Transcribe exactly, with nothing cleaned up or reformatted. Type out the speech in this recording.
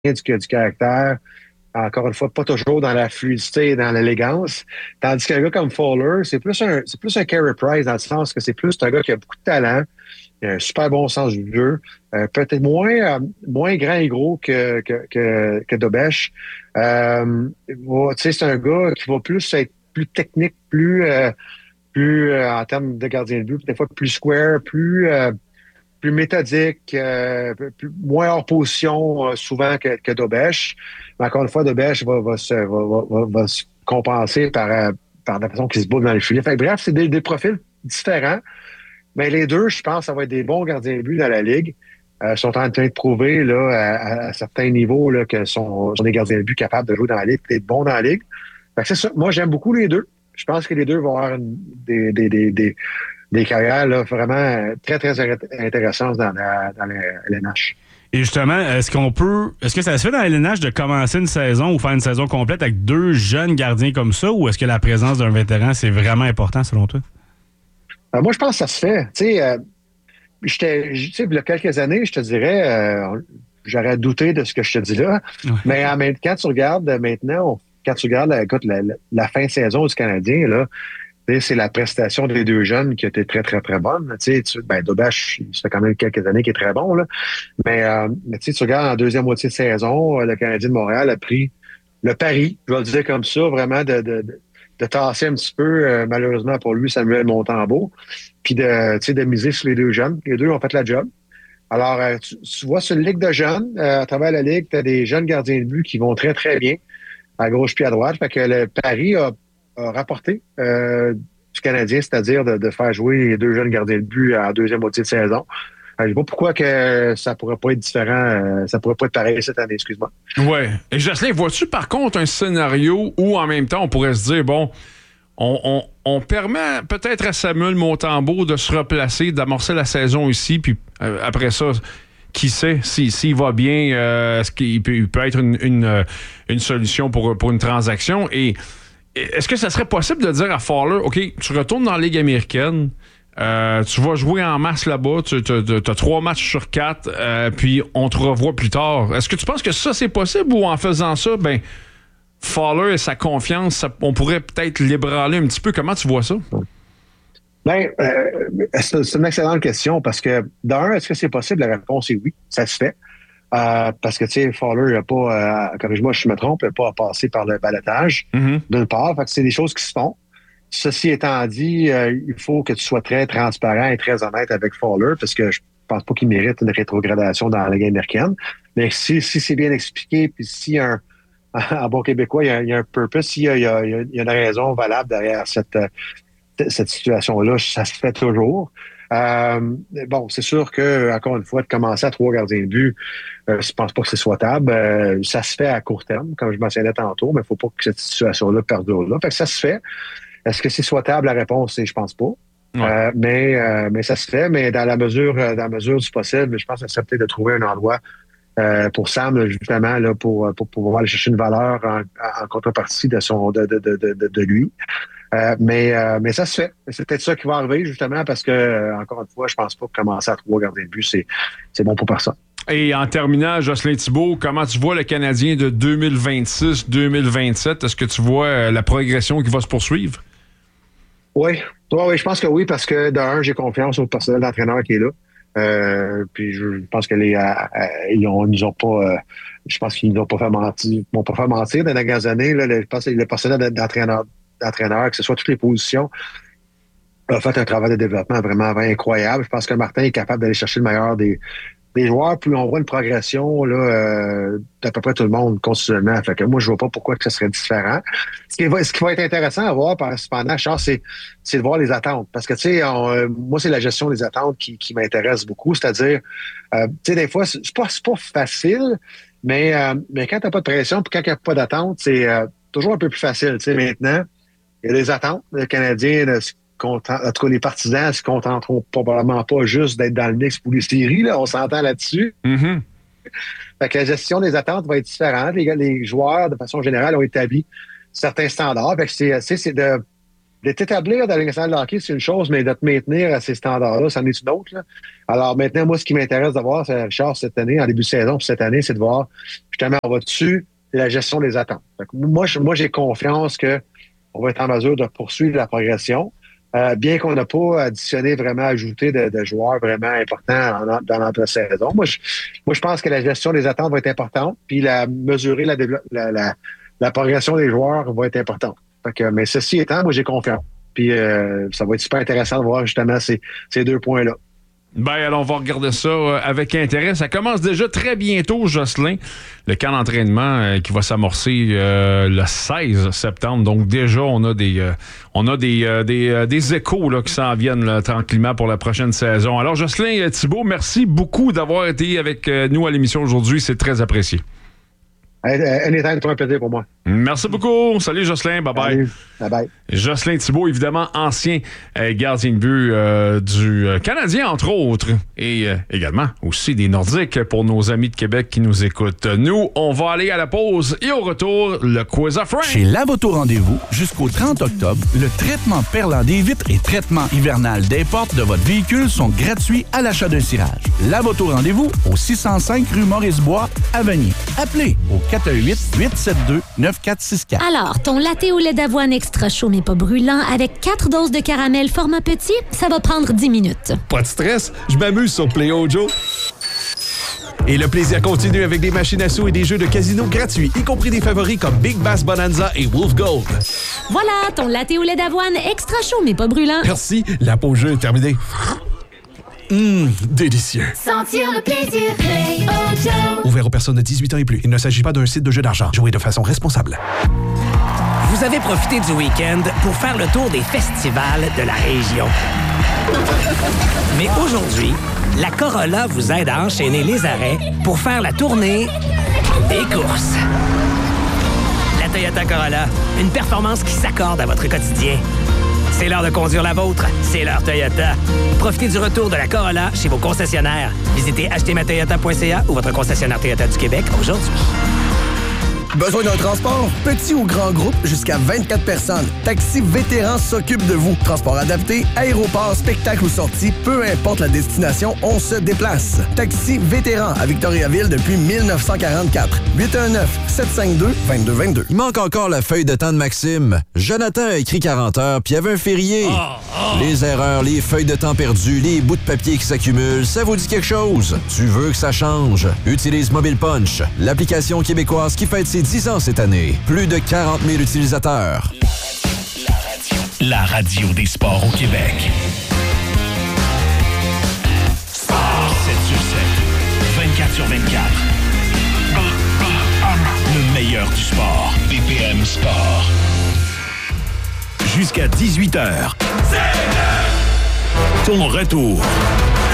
du, du caractère. Encore une fois, pas toujours dans la fluidité et dans l'élégance. Tandis qu'un gars comme Fowler, c'est plus un, c'est plus un Carey Price dans le sens que c'est plus un gars qui a beaucoup de talent, il a un super bon sens du jeu, euh, peut-être moins, euh, moins grand et gros que, que, que, que Dobesch. Euh, tu sais, c'est un gars qui va plus être plus technique, plus, euh, plus euh, en termes de gardien de but, des fois plus square, plus, euh, plus méthodique, euh, plus, moins hors position euh, souvent que, que Dobesch. Mais encore une fois, Dobesch va, va, se, va, va, va se compenser par, euh, par la façon qu'il se bat dans le filet. Fait que, bref, c'est des, des profils différents. Mais les deux, je pense, ça va être des bons gardiens de but dans la Ligue. Euh, sont en train de prouver là, à, à certains niveaux là, que sont, sont des gardiens de but capables de jouer dans la Ligue, d'être bons dans la Ligue. Fait que c'est ça. Moi, j'aime beaucoup les deux. Je pense que les deux vont avoir une, des, des, des, des, des carrières là, vraiment très, très intéressantes dans la, dans la L N H. Et justement, est-ce qu'on peut. Est-ce que ça se fait dans la L N H de commencer une saison ou faire une saison complète avec deux jeunes gardiens comme ça, ou est-ce que la présence d'un vétéran, c'est vraiment important selon toi? Euh, moi, je pense que ça se fait. Tu sais, euh, j'étais, tu sais, il y a quelques années, je te dirais, euh, j'aurais douté de ce que je te dis là. Ouais. Mais en même quand tu regardes maintenant, on, quand tu regardes, écoute, la, la, la fin de saison du Canadien, là, c'est la prestation des deux jeunes qui a été très, très, très bonne. Tu sais, ben, Dobesch, ça fait quand même quelques années qu'il est très bon, là. Mais, euh, mais tu sais, tu regardes en deuxième moitié de saison, le Canadien de Montréal a pris le pari, je vais le dire comme ça, vraiment de, de, de, de tasser un petit peu, euh, malheureusement pour lui, Samuel Montembeault, puis de, tu sais, de miser sur les deux jeunes. Les deux ont fait la job. Alors, euh, tu, tu vois, sur une ligue de jeunes, euh, à travers la ligue, tu as des jeunes gardiens de but qui vont très, très bien, à gauche puis à droite. Fait que le pari a, a rapporté euh, du Canadien, c'est-à-dire de, de faire jouer les deux jeunes gardiens de but en deuxième moitié de saison. Je ne sais pas pourquoi que ça pourrait pas être différent, euh, ça pourrait pas être pareil cette année, excuse-moi. Ouais. Et Jocelyn, vois-tu par contre un scénario où en même temps on pourrait se dire, bon, on, on, on permet peut-être à Samuel Montembeault de se replacer, d'amorcer la saison ici, puis euh, après ça, qui sait, s'il si, si va bien, euh, est-ce qu'il peut, il peut être une, une, une solution pour, pour une transaction. Et est-ce que ça serait possible de dire à Fowler, OK, tu retournes dans la Ligue américaine, Euh, tu vas jouer en masse là-bas, tu as trois matchs sur quatre, euh, puis on te revoit plus tard. Est-ce que tu penses que ça, c'est possible, ou en faisant ça, ben, Fowler et sa confiance, ça, on pourrait peut-être l'ébranler un petit peu? Comment tu vois ça? Ben, euh, c'est une excellente question parce que, d'un, est-ce que c'est possible? La réponse est oui, ça se fait. Euh, parce que, tu sais, Fowler, il n'a pas, euh, corrige-moi si je me trompe, il n'a pas à passer par le balotage, mm-hmm. d'une part. Fait que c'est des choses qui se font. Ceci étant dit, euh, il faut que tu sois très transparent et très honnête avec Fowler parce que je pense pas qu'il mérite une rétrogradation dans la Ligue américaine. Mais si, si c'est bien expliqué, puis si un, en bon québécois, il y a, il y a un purpose, s'il y a, il y a, il y a une raison valable derrière cette, cette situation-là, ça se fait toujours. Euh, bon, c'est sûr que, encore une fois, de commencer à trois gardiens de but, euh, je pense pas que c'est souhaitable. Euh, ça se fait à court terme, comme je mentionnais tantôt, mais il faut pas que cette situation-là perdure là. Fait que ça se fait. Est-ce que c'est souhaitable? La réponse, c'est je pense pas. Ouais. Euh, mais, euh, mais ça se fait, mais dans la mesure, dans la mesure du possible, je pense que ça serait peut-être de trouver un endroit euh, pour Sam, justement, là, pour, pour pouvoir aller chercher une valeur en, en contrepartie de son de, de, de, de, de lui. Euh, mais, euh, mais ça se fait. C'est peut-être ça qui va arriver, justement, parce que, euh, encore une fois, je pense pas que commencer à trois gardiens de but, c'est, c'est bon pour personne. Et en terminant, Jocelyn Thibault, comment tu vois le Canadien de deux mille vingt-six deux mille vingt-sept? Est-ce que tu vois euh, la progression qui va se poursuivre? Oui, ouais, oui, je pense que oui, parce que d'un, j'ai confiance au personnel d'entraîneur qui est là. Euh, puis je pense que les, euh, euh, ils ont, nous ont pas, euh, je pense qu'ils n'ont pas fait mentir, m'ont pas fait mentir dans les dernières années. Là, le, je pense que le personnel d'entraîneur, d'entraîneur, que ce soit toutes les positions, a fait un travail de développement vraiment, vraiment incroyable. Je pense que Martin est capable d'aller chercher le meilleur des, des joueurs. Puis on voit une progression là, euh, d'à peu près tout le monde continuellement. Fait que moi, je vois pas pourquoi que ça serait différent. Ce qui va, ce qui va être intéressant à voir cependant, Charles, c'est, c'est de voir les attentes. Parce que, tu sais, euh, moi, c'est la gestion des attentes qui, qui m'intéresse beaucoup. C'est-à-dire, euh, tu sais, des fois, c'est pas, c'est pas facile, mais, euh, mais quand t'as pas de pression puis quand il n'y a pas d'attente, c'est euh, toujours un peu plus facile. Tu sais, maintenant, il y a des attentes. Le Canadien, là, en tout cas, les partisans ne se contenteront probablement pas juste d'être dans le mix pour les séries. Là, on s'entend là-dessus. Mm-hmm. Fait que la gestion des attentes va être différente. Les, les joueurs, de façon générale, ont établi certains standards. Fait que c'est, c'est, c'est de, d'être établir dans la Ligue nationale de hockey, c'est une chose, mais de te maintenir à ces standards-là, c'en est une autre. Là. Alors maintenant, moi, ce qui m'intéresse de voir, c'est, Richard, cette année, en début de saison, pour cette année, c'est de voir, justement, on va dessus, la gestion des attentes. Fait que moi, je, moi, j'ai confiance que on va être en mesure de poursuivre la progression, euh, bien qu'on n'a pas additionné, vraiment ajouté de, de joueurs vraiment importants en, dans notre saison. Moi je, moi, je pense que la gestion des attentes va être importante, puis la mesurer la, la, la, la progression des joueurs va être importante. Fait que, mais ceci étant, moi, j'ai confiance. Puis euh, ça va être super intéressant de voir justement ces, ces deux points-là. Ben, alors, on va regarder ça euh, avec intérêt. Ça commence déjà très bientôt, Jocelyn, le camp d'entraînement euh, qui va s'amorcer euh, le seize septembre. Donc, déjà, on a des euh, on a des, euh, des, euh, des échos là, qui s'en viennent là, tranquillement pour la prochaine saison. Alors, Jocelyn Thibault, merci beaucoup d'avoir été avec euh, nous à l'émission aujourd'hui. C'est très apprécié. Anytime, c'est un plaisir pour moi. Merci beaucoup. Salut, Jocelyn. Bye-bye. Bye-bye. Jocelyn Thibault, évidemment, ancien euh, gardien de but euh, du euh, Canadien, entre autres, et euh, également aussi des Nordiques pour nos amis de Québec qui nous écoutent. Nous, on va aller à la pause et au retour, le quiz à Frank. Chez Lavoto Rendez-vous, jusqu'au trente octobre, le traitement perlant des vitres et traitement hivernal des portes de votre véhicule sont gratuits à l'achat d'un cirage. Lavoto Rendez-vous au six cent cinq rue Maurice-Bois, à Vanier. Appelez au quatre un huit, huit sept deux, neuf quatre six quatre. Alors, ton latte au lait d'avoine extra chaud mais pas brûlant avec quatre doses de caramel format petit, ça va prendre dix minutes. Pas de stress, je m'amuse sur Play Ojo. Et le plaisir continue avec des machines à sous et des jeux de casino gratuits, y compris des favoris comme Big Bass Bonanza et Wolf Gold. Voilà, ton latte au lait d'avoine extra chaud mais pas brûlant. Merci, la pause jeu est terminée. Hum, délicieux. Sentir le plaisir, Play Ojo. Ouvert aux personnes de dix-huit ans et plus. Il ne s'agit pas d'un site de jeu d'argent. Jouez de façon responsable. Vous avez profité du week-end pour faire le tour des festivals de la région. Mais aujourd'hui, la Corolla vous aide à enchaîner les arrêts pour faire la tournée des courses. La Toyota Corolla, une performance qui s'accorde à votre quotidien. C'est l'heure de conduire la vôtre. C'est l'heure Toyota. Profitez du retour de la Corolla chez vos concessionnaires. Visitez acheter ma toyota point c a ou votre concessionnaire Toyota du Québec aujourd'hui. Besoin d'un transport? Petit ou grand groupe, jusqu'à vingt-quatre personnes. Taxi Vétéran s'occupe de vous. Transport adapté, aéroport, spectacle ou sortie, peu importe la destination, on se déplace. Taxi Vétéran à Victoriaville depuis mille neuf cent quarante-quatre. huit un neuf, sept cinq deux, deux deux deux deux. Il manque encore la feuille de temps de Maxime. Jonathan a écrit quarante heures, puis il y avait un férié. Oh, oh. Les erreurs, les feuilles de temps perdues, les bouts de papier qui s'accumulent, ça vous dit quelque chose? Tu veux que ça change? Utilise Mobile Punch, l'application québécoise qui fête ses dix ans cette année. Plus de quarante mille utilisateurs. La radio. La radio des sports au Québec. Sport sept sur sept. vingt-quatre sur vingt-quatre. B P M. Le meilleur du sport. B P M Sport. Jusqu'à dix-huit heures. C'est ton retour